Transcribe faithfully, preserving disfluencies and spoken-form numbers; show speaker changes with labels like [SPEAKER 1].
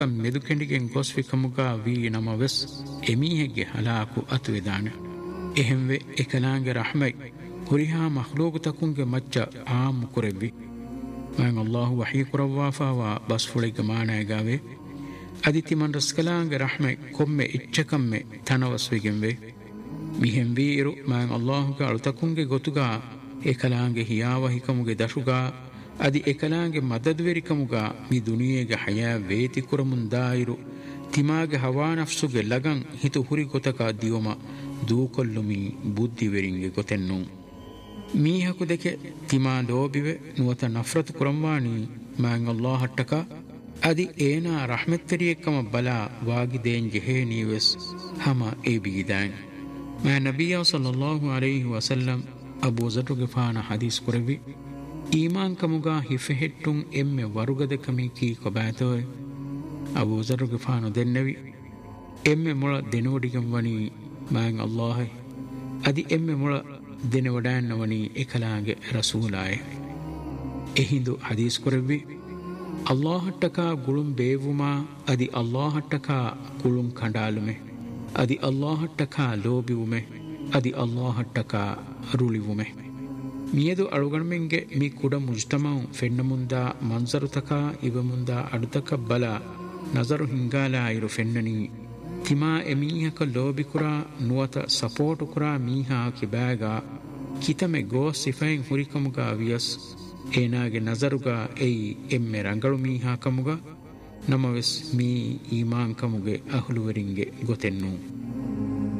[SPEAKER 1] මෙදු කෙන්ඩිගෙන් ගොස් විකමුගා වී නමවෙස් එමීහෙක්ගේ හලාකු අතුවෙදාන. එහෙම්වෙ එකලාගේ රහමයි හුරිහා මහ්ලෝගතකුන්ගේ මච්ච ආම්මු කොරෙබ්වි. මයන් අල්ලාහු වහී කුරව්වාෆාවා බස්ෆුලිග මානයගාවේ අධිතිමන් රස්කලාගේ රහමයි කොම්මෙ ඉච්චකම්මෙ තනවස්විගෙන්වේ. මිහෙම් වීරු මයන් අල්ලාහුගේ අලුතකුන්ගේ ගොතුගා එකලාගේ හියාවහිකමුගේ දශුගා අධි එකලාගේ මදදුවෙරිකමුගා මි දුනියේගේ හයා වේති කුරමුන් දායිරු තිමාගේ හවානෆ්සුගේ ලගන් හිතු හුරි ගොතකා දියොම දූකොල්ලුමි බුද්ධිවෙරින්ගේ ගොතෙන්නු. මීහකු දෙක තිමා ලෝබිවෙ නුවත නෆරතු කුරම්වානී මයන් අල්ලාහට්ටක අධි ඒනා රහමෙත්තරියෙක්කම බලා වාගිදේන් ජෙහේනීවෙස් හම ඒ බීදාන්. මෑ නබියා සල්ලල්ලාහු අලයිහි වසල්ලම් අබූ ذر ගෙෆාන හදීස් කුරවි ඊමාන් කමුගා හිෆෙහෙට්ටුන් එම්මෙ වරුගදකමි කී කොබෑතෝය. අබූ ذر ගෙෆාන දෙන්නවි එම්මෙ මුල දෙනෝඩිගම් වනී මයන් අල්ලාහයි අධි එම්මෙ මුල දෙන වඩාන්න වනී එකලාගේ රසූලාය. එහිඳු හදීස් කුරවි අල්ලාහට්ටකා ගුළුම් බේවුමා අධි අල්ලාහට්ටකා ගුළුම් කණ්ඩාලුමෙ අධි අල්ලාහට්ටකා ලෝබිවුමෙ අධි අල්ලාහට්ටකා රුලිවුමෙ. මියදු අಳುಗಣ್ಮೆಂಗೆ ಮಿ ಕುಡ ಮುಜ್ತಮೌ ಫೆನ್ನಮುಂದಾ ಮಂಜರುತಕಾ ಇವಮುಂದಾ ಅಡುತಕ ಬಲ ನಜರು ಹಿಂಗಾಲಾ ಇರು ಫೆನ್ನನಿ ತಿಮಾ ಎಮೀಹಕ ಲೋಬಿಕುರಾ ನುವತ ಸಪೋರ್ಟು ಕುರಾ ಮೀಹಾ ಕಿಬಾಗಾ ಕಿತಮೆ ಗೋ ಸಿಫೈನ್ ಹುರಿಕಮುಗಾ ವಿಯಸ್ ಏನಾಗೆ ನಜರುಗಾ ಎಯಿ ಎಮ್ಮೆ ರಂಗಳು ಮೀಹಾ ಕಮುಗಾ ನಮವೆಸ್ ಮೀ ಈಮಾನ್ ಕಮುಗೆ ಅಹ್ಲುವರಿಂಗೆ ಗೊತೆನ್ನು.